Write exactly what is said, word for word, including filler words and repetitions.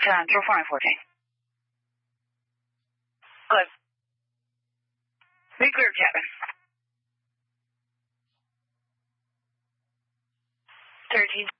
ten, throw four and fourteen. Good. Be clear, Chapman. thirteen.